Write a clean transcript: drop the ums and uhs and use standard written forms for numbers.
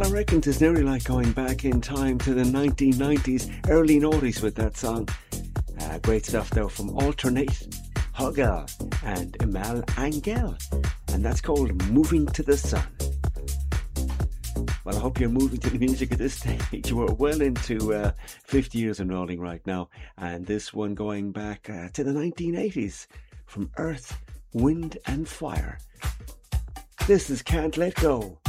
I reckon it's nearly like going back in time to the 1990s, early noughties with that song. Great stuff though from Alternate, Hugel and Imal Angel. And that's called Moving to the Sun. Well, I hope you're moving to the music at this stage. We're well into 50 years and rolling right now. And this one going back to the 1980s from Earth, Wind and Fire. This is Can't Let Go.